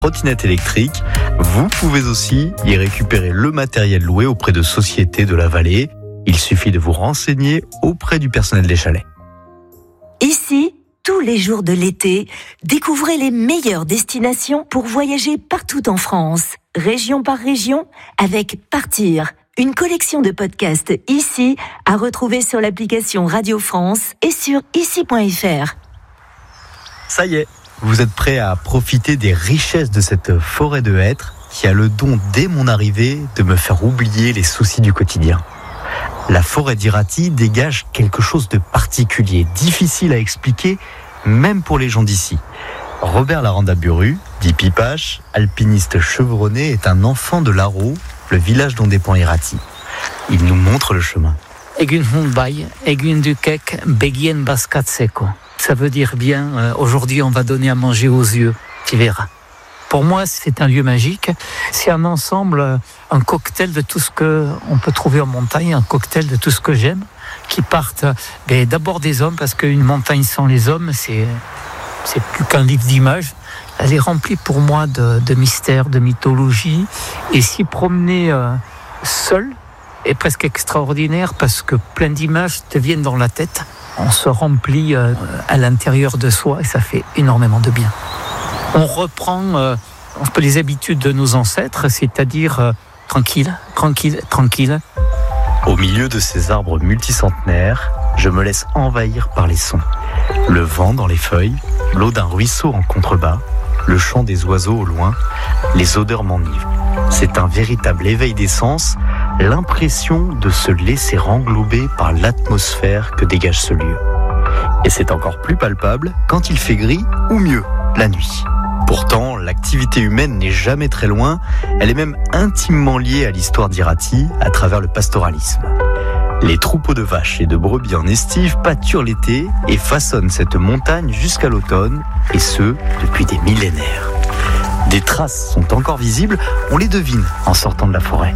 trottinette électrique. Vous pouvez aussi y récupérer le matériel loué auprès de sociétés de la vallée. Il suffit de vous renseigner auprès du personnel des chalets. Ici, tous les jours de l'été, découvrez les meilleures destinations pour voyager partout en France, région par région, avec Partir, une collection de podcasts ici à retrouver sur l'application Radio France et sur ici.fr. Ça y est, vous êtes prêts à profiter des richesses de cette forêt de hêtres qui a le don, dès mon arrivée, de me faire oublier les soucis du quotidien. La forêt d'Iraty dégage quelque chose de particulier, difficile à expliquer, même pour les gens d'ici. Robert Laranda-Buru, dit Pipache, alpiniste chevronné, est un enfant de Laro, le village dont dépend Iraty. Il nous montre le chemin. Egun Hundbai, Egun Dukek, Begien Baskatseko. Ça veut dire bien, aujourd'hui on va donner à manger aux yeux, tu verras. Pour moi, c'est un lieu magique. C'est un ensemble, un cocktail de tout ce qu'on peut trouver en montagne, un cocktail de tout ce que j'aime, qui partent d'abord des hommes, parce qu'une montagne sans les hommes, c'est plus qu'un livre d'images. Elle est remplie pour moi de mystères, de mythologie. Et s'y promener seul est presque extraordinaire, parce que plein d'images te viennent dans la tête. On se remplit à l'intérieur de soi et ça fait énormément de bien. On reprend un peu les habitudes de nos ancêtres, c'est-à-dire tranquille. Au milieu de ces arbres multicentenaires, je me laisse envahir par les sons. Le vent dans les feuilles, l'eau d'un ruisseau en contrebas, le chant des oiseaux au loin, les odeurs m'enivrent. C'est un véritable éveil des sens, l'impression de se laisser englober par l'atmosphère que dégage ce lieu. Et c'est encore plus palpable quand il fait gris, ou mieux, la nuit. Pourtant, l'activité humaine n'est jamais très loin, elle est même intimement liée à l'histoire d'Iraty à travers le pastoralisme. Les troupeaux de vaches et de brebis en estive pâturent l'été et façonnent cette montagne jusqu'à l'automne, et ce, depuis des millénaires. Des traces sont encore visibles, on les devine en sortant de la forêt.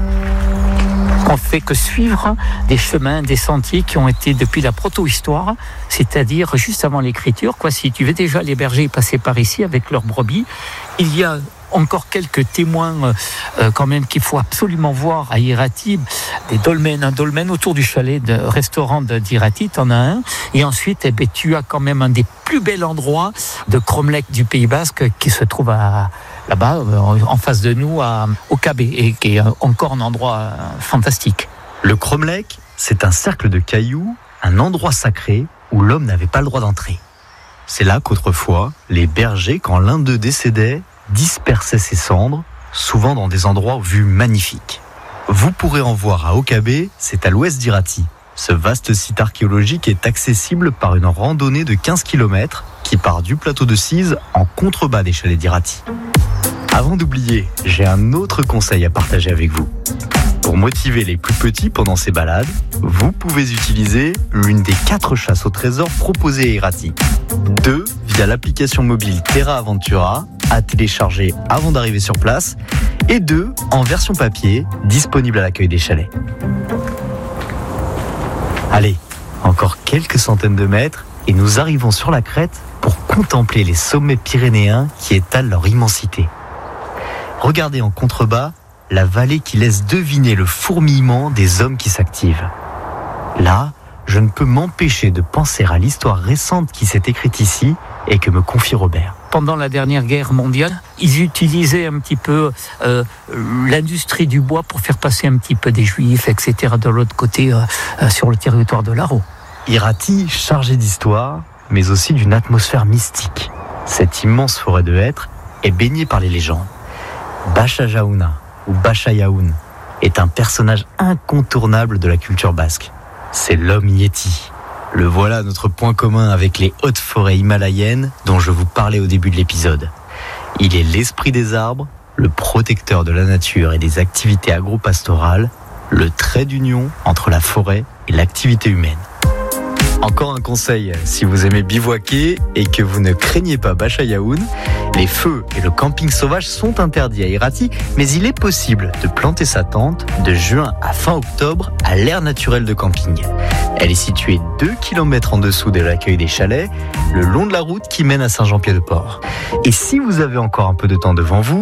On ne fait que suivre des chemins, des sentiers qui ont été depuis la proto-histoire, c'est-à-dire juste avant l'écriture. Si tu veux, déjà les bergers passaient par ici avec leurs brebis. Il y a encore quelques témoins quand même qu'il faut absolument voir à Iraty, des dolmens, un dolmen autour du chalet de restaurant d'Iraty, t'en as un, et ensuite tu as quand même un des plus bels endroits de Cromlech du Pays Basque qui se trouve là-bas, en face de nous, au Cabé, et qui est encore un endroit fantastique. Le Cromlech, c'est un cercle de cailloux, un endroit sacré où l'homme n'avait pas le droit d'entrer. C'est là qu'autrefois, les bergers, quand l'un d'eux décédait, dispersaient ses cendres, souvent dans des endroits aux vues magnifiques. Vous pourrez en voir à Okabé, c'est à l'ouest d'Iraty. Ce vaste site archéologique est accessible par une randonnée de 15 km qui part du plateau de Cise en contrebas des chalets d'Iraty. Avant d'oublier, j'ai un autre conseil à partager avec vous. Pour motiver les plus petits pendant ces balades, vous pouvez utiliser l'une des 4 chasses au trésor proposées à Iraty. 2 via l'application mobile Terra Aventura, à télécharger avant d'arriver sur place, et 2 en version papier, disponible à l'accueil des chalets. Allez, encore quelques centaines de mètres, et nous arrivons sur la crête pour contempler les sommets pyrénéens qui étalent leur immensité. Regardez en contrebas la vallée qui laisse deviner le fourmillement des hommes qui s'activent. Là, je ne peux m'empêcher de penser à l'histoire récente qui s'est écrite ici et que me confie Robert. Pendant la dernière guerre mondiale, ils utilisaient un petit peu l'industrie du bois pour faire passer un petit peu des juifs, etc. de l'autre côté, sur le territoire de Laro. Iraty, chargé d'histoire, mais aussi d'une atmosphère mystique. Cette immense forêt de hêtres est baignée par les légendes. Bacha Jaouna, ou Bacha Yaoun, est un personnage incontournable de la culture basque. C'est l'homme Yéti. Le voilà notre point commun avec les hautes forêts himalayennes dont je vous parlais au début de l'épisode. Il est l'esprit des arbres, le protecteur de la nature et des activités agro-pastorales, le trait d'union entre la forêt et l'activité humaine. Encore un conseil, si vous aimez bivouaquer et que vous ne craignez pas Bacha Yaoun, les feux et le camping sauvage sont interdits à Iraty, mais il est possible de planter sa tente de juin à fin octobre à l'aire naturelle de camping. Elle est située 2 km en dessous de l'accueil des chalets, le long de la route qui mène à Saint-Jean-Pied-de-Port. Et si vous avez encore un peu de temps devant vous,